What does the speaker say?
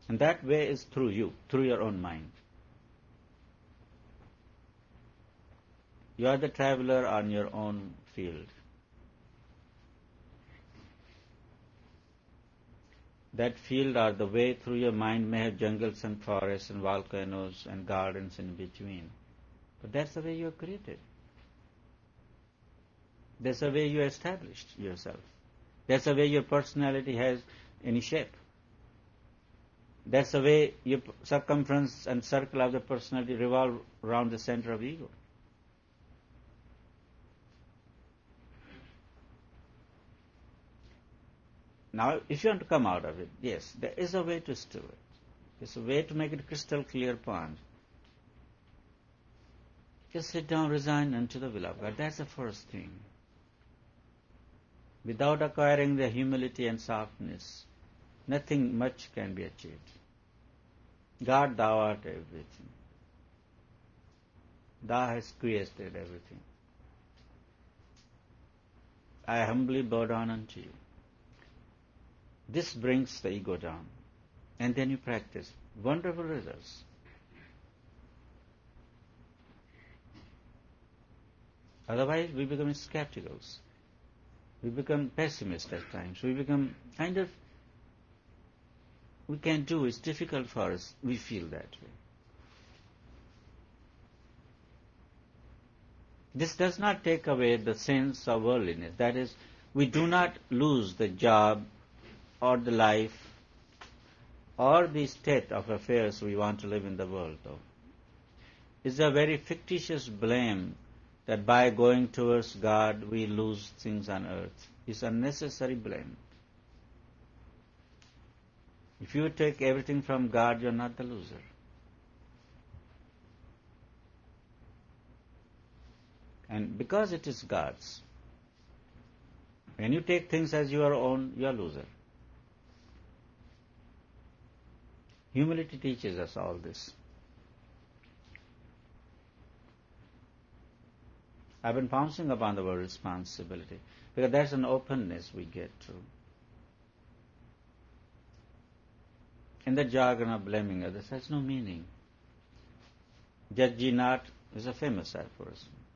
And that way is through you, through your own mind. You are the traveler on your own field. That field or the way through your mind may have jungles and forests and volcanoes and gardens in between. But that's the way you are created. That's the way you established yourself. That's the way your personality has any shape. That's the way your circumference and circle of the personality revolve around the center of ego. Now, if you want to come out of it, yes, there is a way to still it. There's a way to make it crystal clear pond. Just sit down, resign unto the will of God. That's the first thing. Without acquiring the humility and softness, nothing much can be achieved. God, thou art everything. Thou hast created everything. I humbly bow down unto you. This brings the ego down. And then you practice. Wonderful results. Otherwise, we become skeptical. We become pessimists at times. We become we can't do, it's difficult for us. We feel that way. This does not take away the sense of worldliness. That is, we do not lose the job or the life or the state of affairs we want to live in the world, though. It's a very fictitious blame that by going towards God we lose things on earth. It's unnecessary blame. If you take everything from God, you're not the loser. And because it is God's, when you take things as your own, you're a loser. Humility teaches us all this. I've been pouncing upon the word responsibility because there's an openness we get to. In the jargon of blaming others has no meaning. Judge ye not is a famous aphorism.